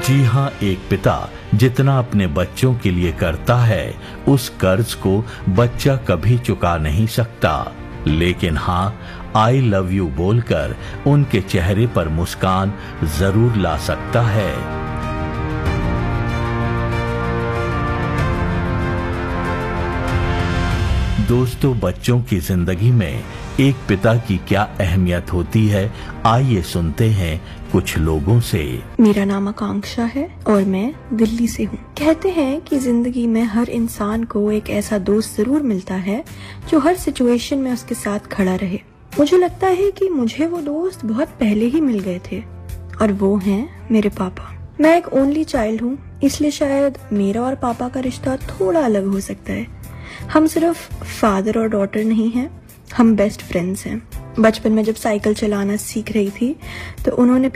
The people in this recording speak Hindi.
जी हाँ, एक पिता जितना अपने बच्चों के लिए करता है, उस कर्ज को बच्चा कभी चुका नहीं सकता। लेकिन हाँ, आई लव यू बोलकर उनके चेहरे पर मुस्कान जरूर ला सकता है। दोस्तों, बच्चों की जिंदगी में एक पिता की क्या अहमियत होती है, आइए सुनते हैं कुछ लोगों से। मेरा नाम आकांक्षा है और मैं दिल्ली से हूँ। कहते हैं कि जिंदगी में हर इंसान को एक ऐसा दोस्त जरूर मिलता है जो हर सिचुएशन में उसके साथ खड़ा रहे। मुझे लगता है कि मुझे वो दोस्त बहुत पहले ही मिल गए थे और वो हैं मेरे पापा। मैं एक ओनली चाइल्ड हूँ, इसलिए शायद मेरा और पापा का रिश्ता थोड़ा अलग हो सकता है। हम सिर्फ फादर और डॉटर नहीं हैं, हम बेस्ट फ्रेंड्स हैं। बचपन में जब साइकिल चलाना सीख रही थी तो उन्होंने